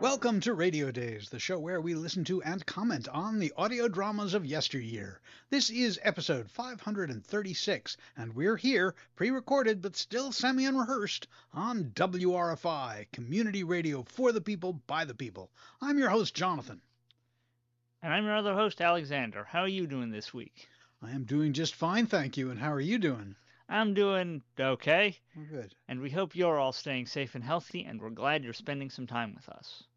Welcome to Radio Days, the show where we listen to and comment on the audio dramas of yesteryear. This is episode 536, and we're here, pre-recorded but still semi-unrehearsed, on WRFI, community radio for the people, by the people. I'm your host, Jonathan. And I'm your other host, Alexander. How are you doing this week? I am doing just fine, thank you, and how are you doing? I'm doing okay. Oh, good. And we hope you're all staying safe and healthy, and we're glad you're spending some time with us.